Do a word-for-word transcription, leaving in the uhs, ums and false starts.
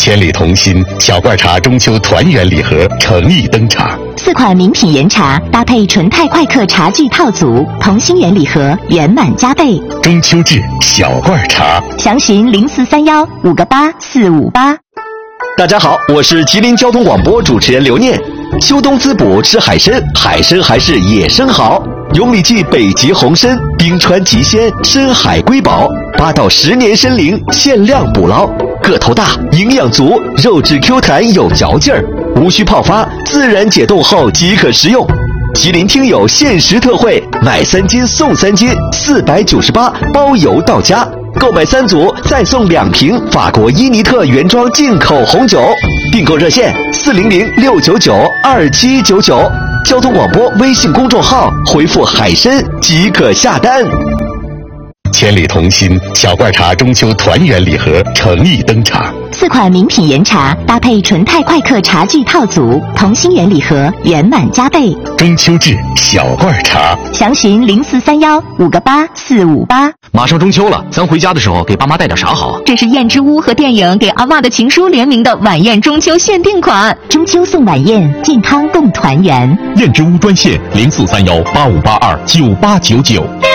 千里同心小罐茶中秋团圆礼盒诚意登场， 四款名品岩茶搭配纯泰快客茶具套组，同心圆礼盒圆满加倍。 中秋至小罐茶， 详询零四三幺五个八四五八。 大家好，我是吉林交通广播主持人刘念。秋冬滋补吃海参，海参还是野生好。永里记北极红参，冰川极鲜，深海瑰宝，八到十年参龄，限量捕捞，个头大，营养足，肉质 Q 弹有嚼劲儿，无需泡发，自然解冻后即可食用。吉林听友限时特惠，买三斤送三斤，四百九十八，包邮到家。购买三组再送两瓶法国伊尼特原装进口红酒，订购热线四零零六九九二七九九，交通广播微信公众号回复海参即可下单。 千里同心小罐茶中秋团圆礼盒诚意登场， 四款名品岩茶搭配纯泰快客茶具套组，同心圆礼盒圆满加倍。 中秋至小罐茶， 详询零四三幺五个八四五八。 马上中秋了，咱回家的时候给爸妈带点啥好啊？ 这是燕之屋和电影《给阿嬷的情书》联名的晚宴中秋限定款，中秋送晚宴，健康共团圆。 燕之屋专线零四三幺八五八二九八九九。